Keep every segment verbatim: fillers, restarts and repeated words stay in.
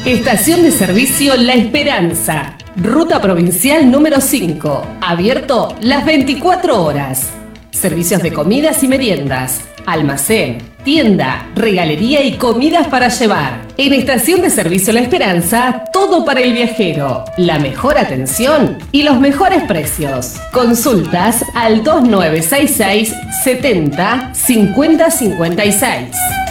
Estación de servicio La Esperanza. Ruta provincial número cinco. Abierto las veinticuatro horas. Servicios de comidas y meriendas. Almacén, tienda, regalería y comidas para llevar. En Estación de Servicio La Esperanza, todo para el viajero. La mejor atención y los mejores precios. Consultas al dos nueve seis seis, setenta, cincuenta cincuenta y seis.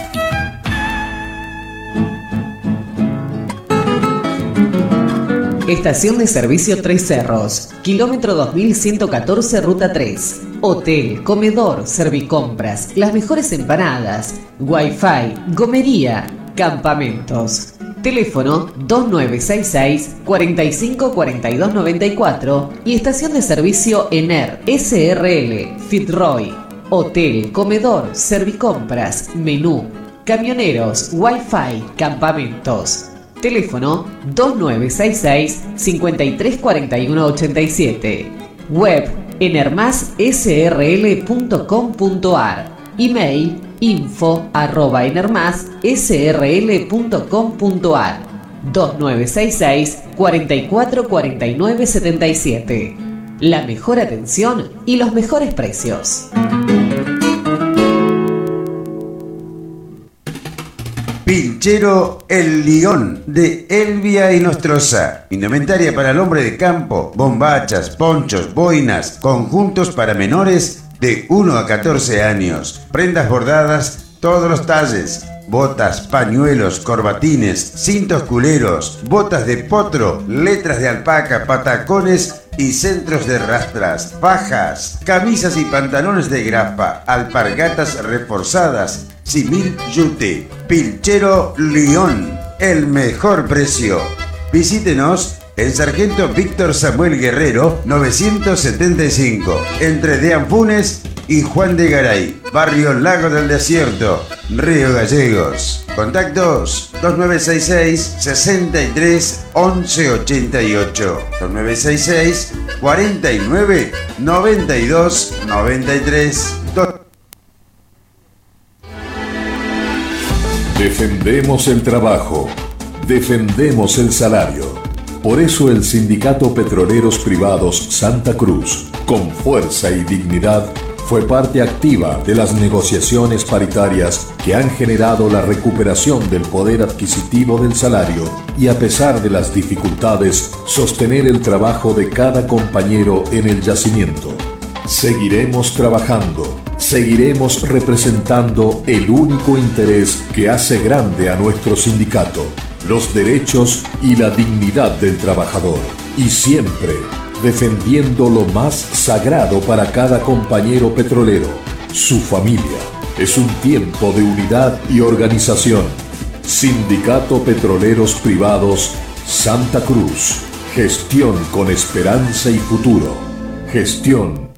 Estación de Servicio Tres Cerros, kilómetro dos mil ciento catorce, ruta tres. Hotel, comedor, servicompras, las mejores empanadas, wifi, gomería, campamentos. Teléfono dos nueve seis seis, cuarenta y cinco, cuarenta y dos noventa y cuatro y estación de servicio Ener, S R L, Fitzroy. Hotel, comedor, servicompras, menú, camioneros, wifi, campamentos. Teléfono dos nueve seis seis, cincuenta y tres, cuarenta y uno ochenta y siete. Web enermas s r l punto com punto a r. Email info arroba enermas s r l punto com punto a r. dos nueve seis seis, cuarenta y cuatro, cuarenta y nueve setenta y siete. La mejor atención y los mejores precios. Pinchero El Lión de Elvia y Nostroza. Indumentaria para el hombre de campo, bombachas, ponchos, boinas, conjuntos para menores de uno a catorce años. Prendas bordadas, todos los talles. Botas, pañuelos, corbatines, cintos culeros, botas de potro, letras de alpaca, patacones y centros de rastras, fajas, camisas y pantalones de grapa, alpargatas reforzadas, simil yute. Pinchero Lión, el mejor precio. Visítenos en Sargento Víctor Samuel Guerrero novecientos setenta y cinco, entre Deán Funes y Juan de Garay, barrio Lago del Desierto, Río Gallegos. Contactos dos nueve seis seis, sesenta y tres, once ochenta y ocho, dos nueve seis seis, cuarenta y nueve, noventa y dos, noventa y tres. Defendemos el trabajo, defendemos el salario. Por eso el Sindicato Petroleros Privados Santa Cruz, con fuerza y dignidad, fue parte activa de las negociaciones paritarias que han generado la recuperación del poder adquisitivo del salario y, a pesar de las dificultades, sostener el trabajo de cada compañero en el yacimiento. Seguiremos trabajando, seguiremos representando el único interés que hace grande a nuestro sindicato, los derechos y la dignidad del trabajador, y siempre defendiendo lo más sagrado para cada compañero petrolero, su familia. Es un tiempo de unidad y organización. Sindicato Petroleros Privados Santa Cruz. Gestión con esperanza y futuro. Gestión.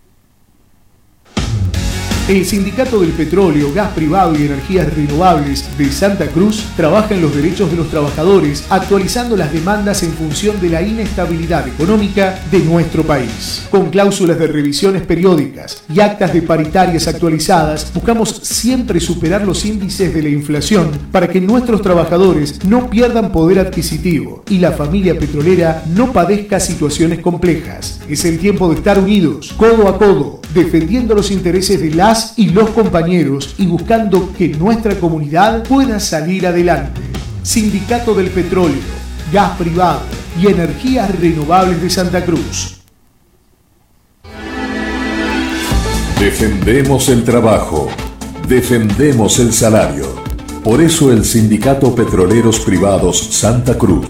El Sindicato del Petróleo, Gas Privado y Energías Renovables de Santa Cruz trabaja en los derechos de los trabajadores, actualizando las demandas en función de la inestabilidad económica de nuestro país. Con cláusulas de revisiones periódicas y actas de paritarias actualizadas, buscamos siempre superar los índices de la inflación para que nuestros trabajadores no pierdan poder adquisitivo y la familia petrolera no padezca situaciones complejas. Es el tiempo de estar unidos, codo a codo, defendiendo los intereses de las y los compañeros y buscando que nuestra comunidad pueda salir adelante. Sindicato del Petróleo, Gas Privado y Energías Renovables de Santa Cruz. Defendemos el trabajo, defendemos el salario. Por eso el Sindicato Petroleros Privados Santa Cruz.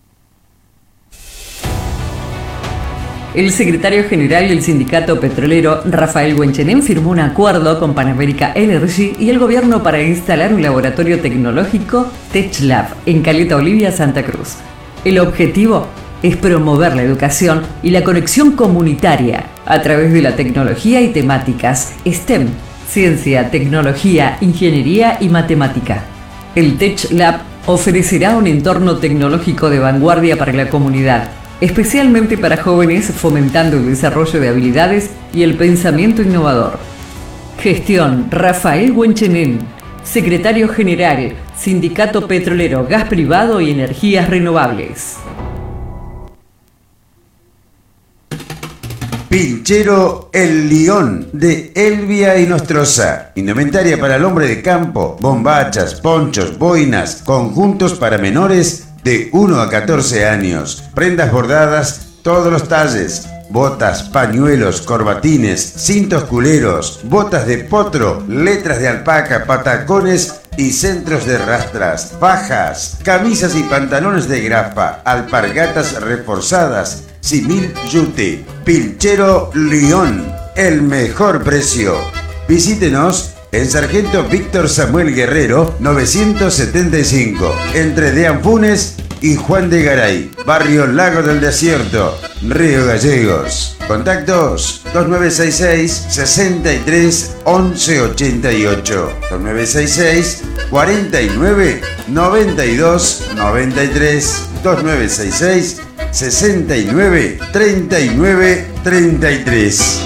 El secretario general del sindicato petrolero, Rafael Huenchenén, firmó un acuerdo con Pan America Energy y el gobierno para instalar un laboratorio tecnológico TechLab en Caleta Olivia, Santa Cruz. El objetivo es promover la educación y la conexión comunitaria a través de la tecnología y temáticas STEM, ciencia, tecnología, ingeniería y matemática. El TechLab ofrecerá un entorno tecnológico de vanguardia para la comunidad, especialmente para jóvenes, fomentando el desarrollo de habilidades y el pensamiento innovador. Gestión Rafael Huenchenén, secretario general, Sindicato Petrolero, Gas Privado y Energías Renovables. Pinchero El Lión de Elvia y Nostroza. Indumentaria para el hombre de campo, bombachas, ponchos, boinas, conjuntos para menores de uno a catorce años. Prendas bordadas, todos los talles. Botas, pañuelos, corbatines, cintos culeros, botas de potro, letras de alpaca, patacones y centros de rastras, fajas, camisas y pantalones de grapa, alpargatas reforzadas, simil yute. Pinchero Lión, el mejor precio. Visítenos en Sargento Víctor Samuel Guerrero novecientos setenta y cinco, entre Deanfunes y Juan de Garay, barrio Lago del Desierto, Río Gallegos. Contactos dos nueve seis seis, sesenta y tres, once ochenta y ocho, dos nueve seis seis, cuarenta y nueve, noventa y dos, noventa y tres, dos nueve seis seis, sesenta y nueve, treinta y nueve, treinta y tres.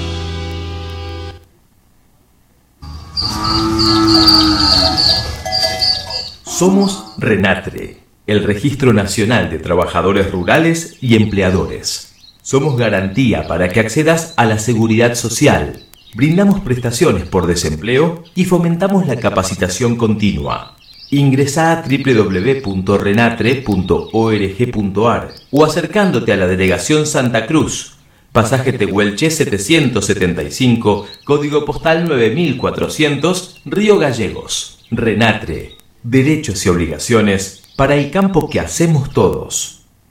Somos RENATRE, el Registro Nacional de Trabajadores Rurales y Empleadores. Somos garantía para que accedas a la seguridad social. Brindamos prestaciones por desempleo y fomentamos la capacitación continua. Ingresá a doble u doble u doble u punto renatre punto org punto ar o acercándote a la Delegación Santa Cruz, Pasaje Tehuelche setecientos setenta y cinco, Código Postal nueve mil cuatrocientos, Río Gallegos. RENATRE, derechos y obligaciones para el campo que hacemos todos.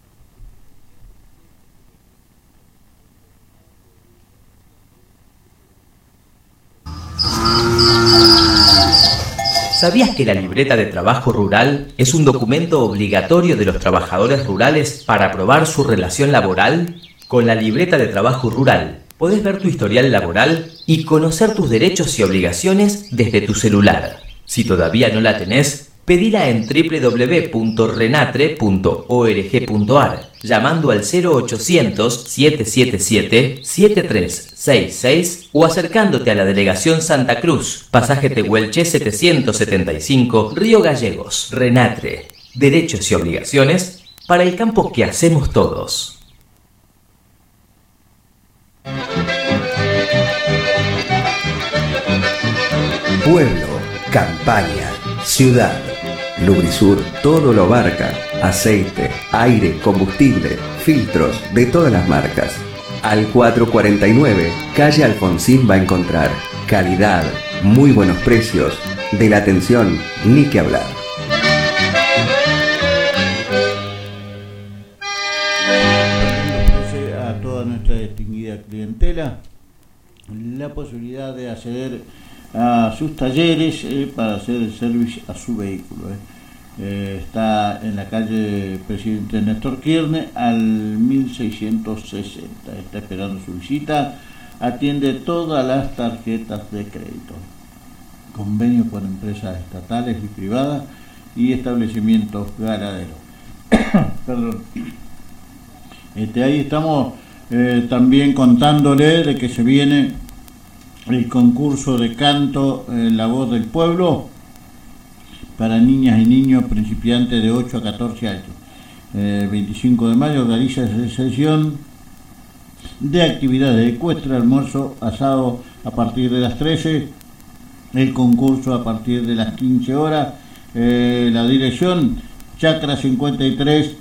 ¿Sabías que la libreta de trabajo rural es un documento obligatorio de los trabajadores rurales para aprobar su relación laboral? Con la libreta de trabajo rural podés ver tu historial laboral y conocer tus derechos y obligaciones desde tu celular. Si todavía no la tenés, pedila en doble u doble u doble u punto renatre punto org punto ar, llamando al cero ochocientos, siete siete siete, siete tres seis seis o acercándote a la Delegación Santa Cruz, Pasaje Tehuelche setecientos setenta y cinco, Río Gallegos. RENATRE, derechos y obligaciones para el campo que hacemos todos. Pueblo, campaña, ciudad. Lubrisur todo lo abarca: aceite, aire, combustible, filtros de todas las marcas. Al cuatrocientos cuarenta y nueve, calle Alfonsín va a encontrar calidad, muy buenos precios, de la atención ni que hablar. A toda nuestra distinguida clientela la posibilidad de acceder a sus talleres eh, para hacer el service a su vehículo. Eh. Eh, está en la calle Presidente Néstor Kirchner al mil seiscientos sesenta. Está esperando su visita. Atiende todas las tarjetas de crédito. Convenio con empresas estatales y privadas y establecimientos ganaderos. Perdón. Este, ahí estamos eh, también contándole de que se viene el concurso de canto eh, La Voz del Pueblo para niñas y niños principiantes de ocho a catorce años. Eh, veinticinco de mayo realiza esa sesión de actividades ecuestres, almuerzo, asado a partir de las trece, el concurso a partir de las quince horas. Eh, la dirección Chacra cincuenta y tres,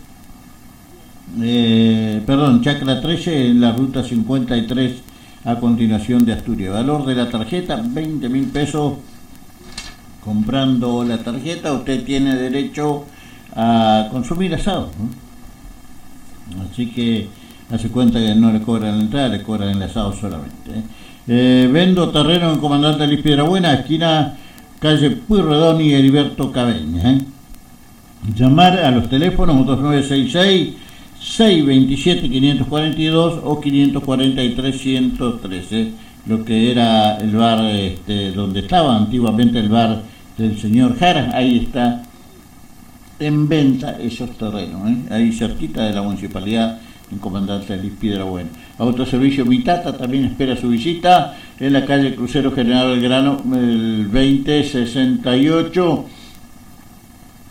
eh, perdón, Chacra trece en la ruta cincuenta y tres a continuación de Asturias. Valor de la tarjeta veinte mil pesos. Comprando la tarjeta usted tiene derecho a consumir asado, ¿no? Así que hace cuenta que no le cobran la entrada, le cobran el asado solamente, ¿eh? Eh, vendo terreno en Comandante Luis Piedrabuena, esquina calle Pueyrredón y Heriberto Cabeña, ¿eh? Llamar a los teléfonos dos nueve seis seis, seis dos siete, cinco cuatro dos o cinco cuatro tres, ciento trece, lo que era el bar este, donde estaba antiguamente el bar del señor Jara. Ahí está en venta esos terrenos, ¿eh? Ahí cerquita de la municipalidad, en Comandante Luis Piedrabuena. Autoservicio Mitata también espera su visita en la calle Crucero General Belgrano, el veinte sesenta y ocho,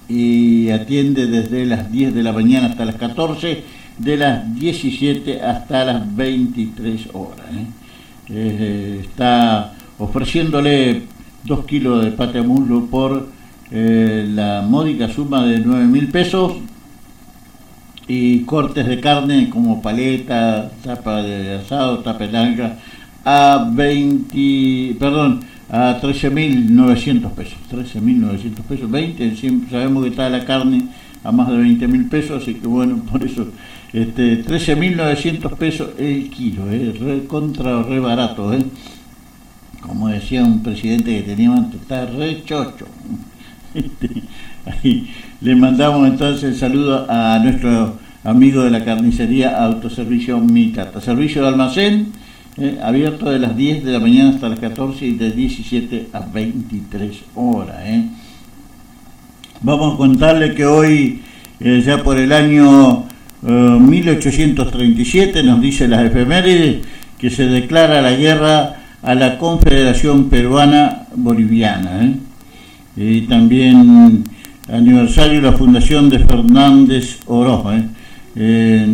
y atiende desde las diez de la mañana hasta las catorce, de las diecisiete hasta las veintitrés horas. ¿eh? Eh, está ofreciéndole dos kilos de pata de muslo por eh, la módica suma de nueve mil pesos, y cortes de carne como paleta, tapa de asado, tapa de larga, a veinte, perdón, a trece mil novecientos pesos, trece mil novecientos pesos, veinte, siempre sabemos que está la carne a más de veinte mil pesos, así que bueno, por eso, este, trece mil novecientos pesos el kilo, eh, re contra re barato, eh. Como decía un presidente que teníamos antes, está re chocho. Este, ahí le mandamos entonces el saludo a nuestro amigo de la carnicería Autoservicio Mitata, servicio de almacén, eh, abierto de las diez de la mañana hasta las catorce y de diecisiete a veintitrés horas. Eh. Vamos a contarle que hoy, eh, ya por el año eh, mil ochocientos treinta y siete, nos dice las efemérides, que se declara la guerra a la Confederación Peruana Boliviana. Eh. Y también aniversario de la fundación de Fernández Oroz, eh. Eh,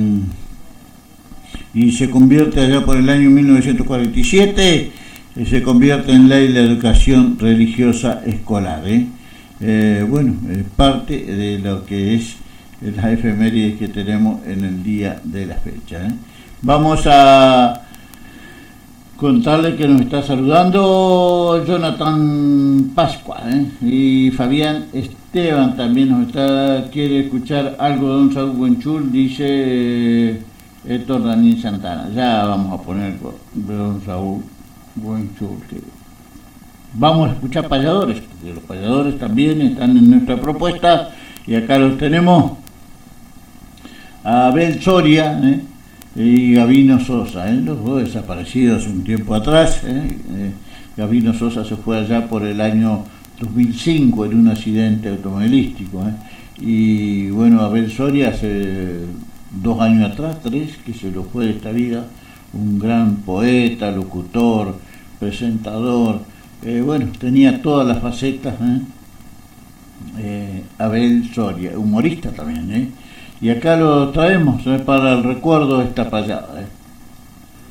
y se convierte allá por el año mil novecientos cuarenta y siete, eh, se convierte en ley la educación religiosa escolar. Eh. Eh, bueno, es parte de lo que es las efemérides que tenemos en el día de la fecha. Eh. Vamos a contarle que nos está saludando Jonathan Pascua, ¿eh? Y Fabián Esteban también nos está, quiere escuchar algo de don Saúl Buenchul, dice eh, Héctor Daniel Santana. Ya vamos a poner de don Saúl Buenchul. Que vamos a escuchar payadores, porque los payadores también están en nuestra propuesta, y acá los tenemos a Abel Soria, ¿eh? Y Gabino Sosa, ¿eh? Los dos desaparecidos un tiempo atrás. ¿eh? Eh, Gabino Sosa se fue allá por el año dos mil cinco en un accidente automovilístico. ¿eh? Y bueno, Abel Soria hace dos años atrás, tres, que se lo fue de esta vida, un gran poeta, locutor, presentador, eh, bueno, tenía todas las facetas. ¿eh? Eh, Abel Soria, humorista también, ¿eh? Y acá lo traemos, ¿eh? Para el recuerdo de esta payada. ¿eh?